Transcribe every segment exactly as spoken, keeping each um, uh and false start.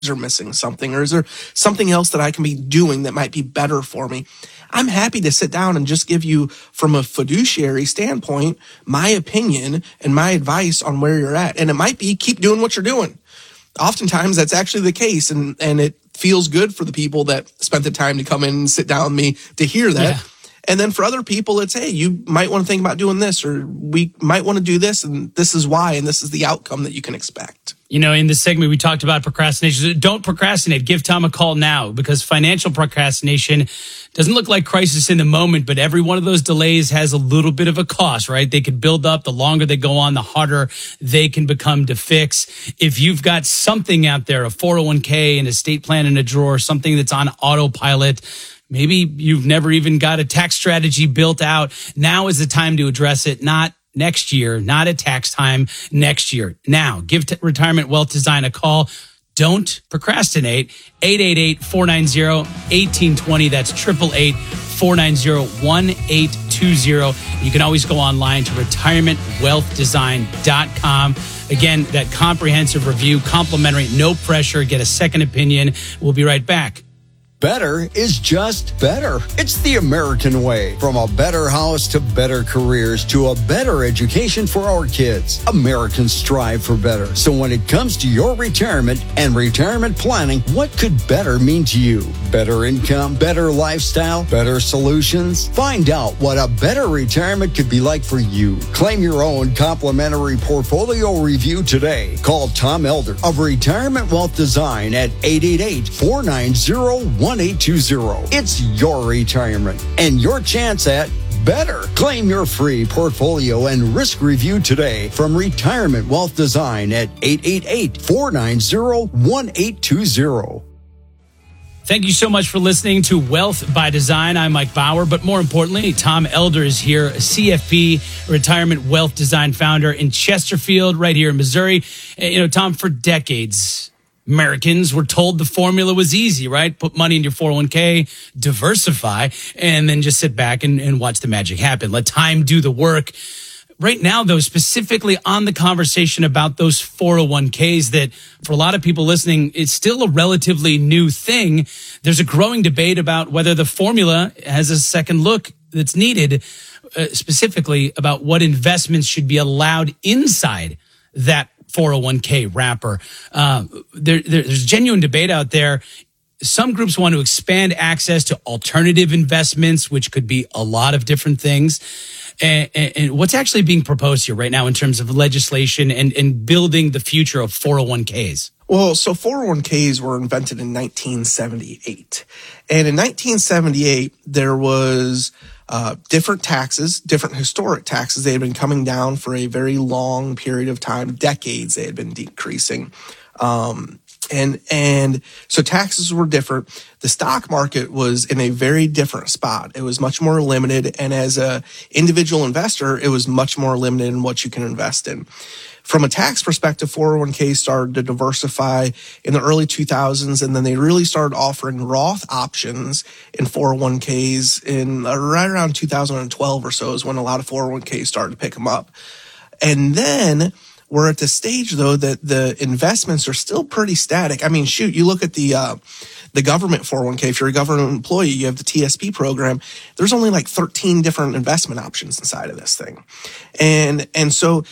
are missing something, or is there something else that I can be doing that might be better for me? I'm happy to sit down and just give you, from a fiduciary standpoint, my opinion and my advice on where you're at. And it might be keep doing what you're doing. Oftentimes that's actually the case, and, and it feels good for the people that spent the time to come in and sit down with me to hear that. Yeah. And then for other people, it's, hey, you might want to think about doing this, or we might want to do this, and this is why, and this is the outcome that you can expect. You know, in this segment, we talked about procrastination. Don't procrastinate. Give Tom a call now, because financial procrastination doesn't look like crisis in the moment, but every one of those delays has a little bit of a cost, right? They can build up. The longer they go on, the harder they can become to fix. If you've got something out there, a four oh one k, an estate plan in a drawer, something that's on autopilot, maybe you've never even got a tax strategy built out, now is the time to address it, not next year, not at tax time, next year. Now, give t- Retirement Wealth Design a call. Don't procrastinate. eight eight eight, four nine zero, one eight two zero. That's eight eight eight, four nine zero, one eight two zero. You can always go online to retirement wealth design dot com. Again, that comprehensive review, complimentary, no pressure. Get a second opinion. We'll be right back. Better is just better. It's the American way. From a better house to better careers to a better education for our kids. Americans strive for better. So when it comes to your retirement and retirement planning, what could better mean to you? Better income, better lifestyle, better solutions? Find out what a better retirement could be like for you. Claim your own complimentary portfolio review today. Call Tom Elder of Retirement Wealth Design at eight eight eight, four nine zero, one eight two zero. It's your retirement and your chance at better. Claim your free portfolio and risk review today from Retirement Wealth Design at eight eight eight, four nine zero, one eight two zero. Thank you so much for listening to Wealth by Design. I'm Mike Bauer, but more importantly, Tom Elder is here, a C F P, Retirement Wealth Design founder in Chesterfield, right here in Missouri. You know, Tom, for decades, Americans were told the formula was easy, right? Put money in your four oh one k, diversify, and then just sit back and, and watch the magic happen. Let time do the work. Right now, though, specifically on the conversation about those four oh one k's, that for a lot of people listening, it's still a relatively new thing. There's a growing debate about whether the formula has a second look that's needed, uh, specifically about what investments should be allowed inside that four oh one k wrapper. Uh, there, there's genuine debate out there. Some groups want to expand access to alternative investments, which could be a lot of different things. And, and, and what's actually being proposed here right now in terms of legislation and, and building the future of four oh one k's? Well, so four oh one k's were invented in nineteen seventy-eight. And in nineteen seventy-eight, there was uh, different taxes, different historic taxes. They had been coming down for a very long period of time, decades they had been decreasing. Um, and, and so taxes were different. The stock market was in a very different spot. It was much more limited. And as a individual investor, it was much more limited in what you can invest in. From a tax perspective, four oh one k started to diversify in the early two thousands, and then they really started offering Roth options in four oh one k's in uh, right around two thousand twelve or so is when a lot of four oh one k's started to pick them up. And then we're at the stage, though, that the investments are still pretty static. I mean, shoot, you look at the uh, the government four oh one k. If you're a government employee, you have the T S P program. There's only like thirteen different investment options inside of this thing. And and so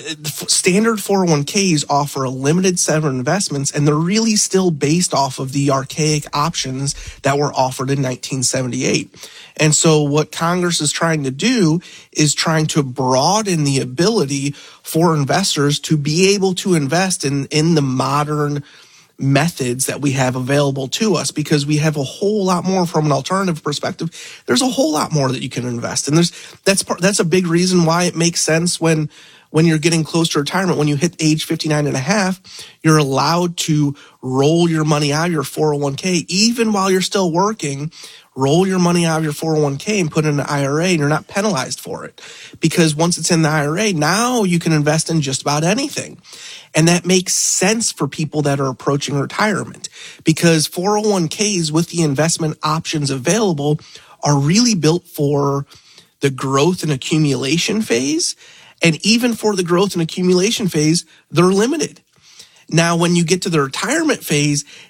standard four oh one k's offer a limited set of investments, and they're really still based off of the archaic options that were offered in nineteen seventy-eight. And so what Congress is trying to do is trying to broaden the ability for investors to be able to invest in, in the modern methods that we have available to us, because we have a whole lot more from an alternative perspective. There's a whole lot more that you can invest in. There's that's part, that's a big reason why it makes sense when when you're getting close to retirement, when you hit age fifty-nine and a half, you're allowed to roll your money out of your four oh one k, even while you're still working. Roll your money out of your four oh one k and put it in an I R A, and you're not penalized for it. Because once it's in the I R A, now you can invest in just about anything. And that makes sense for people that are approaching retirement, because four oh one k's with the investment options available are really built for the growth and accumulation phase. And even for the growth and accumulation phase, they're limited. Now, when you get to the retirement phase,